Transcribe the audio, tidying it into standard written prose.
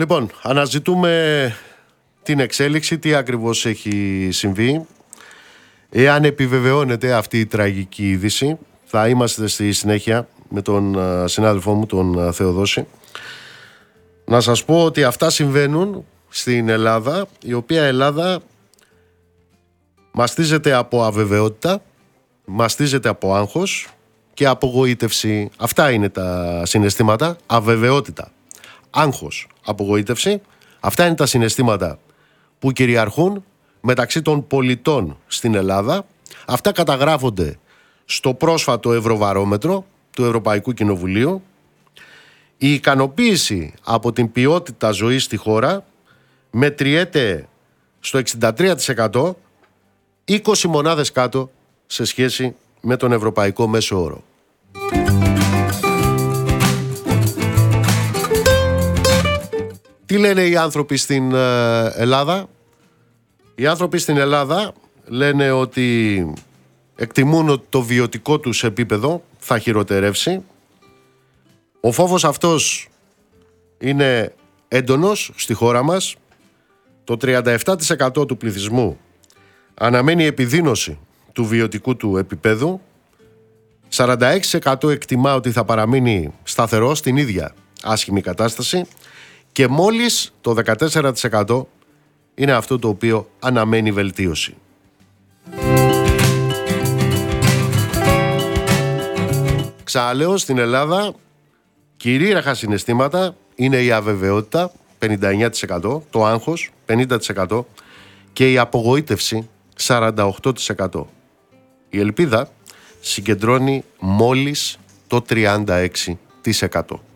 Λοιπόν, αναζητούμε την εξέλιξη, τι ακριβώς έχει συμβεί. Εάν επιβεβαιώνεται αυτή η τραγική είδηση, θα είμαστε στη συνέχεια με τον συνάδελφό μου, τον Θεοδόση. Να σας πω ότι αυτά συμβαίνουν στην Ελλάδα, η οποία Ελλάδα μαστίζεται από αβεβαιότητα, μαστίζεται από άγχος και απογοήτευση. Αυτά είναι τα συναισθήματα, αβεβαιότητα, άγχος, απογοήτευση. Αυτά είναι τα συναισθήματα που κυριαρχούν μεταξύ των πολιτών στην Ελλάδα. Αυτά καταγράφονται στο πρόσφατο Ευρωβαρόμετρο του Ευρωπαϊκού Κοινοβουλίου. Η ικανοποίηση από την ποιότητα ζωής στη χώρα μετριέται στο 63%, 20 μονάδες κάτω σε σχέση με τον ευρωπαϊκό μέσο όρο. Τι λένε οι άνθρωποι στην Ελλάδα? Οι άνθρωποι στην Ελλάδα λένε ότι εκτιμούν ότι το βιωτικό τους επίπεδο θα χειροτερεύσει. Ο φόβος αυτός είναι έντονος στη χώρα μας. Το 37% του πληθυσμού αναμένει επιδείνωση του βιωτικού του επίπεδου. 46% εκτιμά ότι θα παραμείνει σταθερό στην ίδια άσχημη κατάσταση και μόλις το 14% είναι αυτό το οποίο αναμένει βελτίωση. Ξαναλέω, στην Ελλάδα κυρίαρχα συναισθήματα είναι η αβεβαιότητα 59%, το άγχος 50% και η απογοήτευση 48%. Η ελπίδα συγκεντρώνει μόλις το 36%.